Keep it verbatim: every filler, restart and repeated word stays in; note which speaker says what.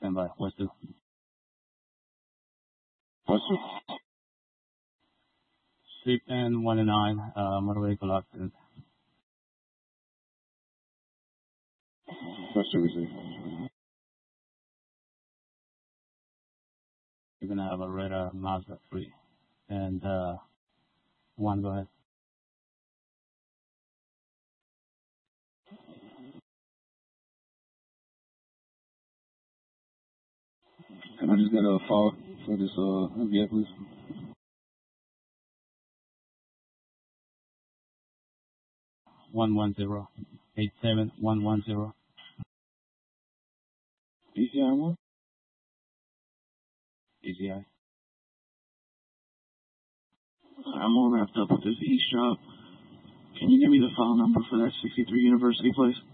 Speaker 1: Stand by. West two.
Speaker 2: West two.
Speaker 1: Street and one and nine, uh, motor vehicle accident.
Speaker 2: West two, receive.
Speaker 1: You're gonna have a red uh, Mazda three. And, uh, one, go ahead.
Speaker 2: Can I just get a file for this, uh, V I, please?
Speaker 1: one one zero eight seven one one zero.
Speaker 2: P C I one?
Speaker 1: P C I.
Speaker 2: I'm all wrapped up with this eShop. Can you give me the file number for that sixty-three University place?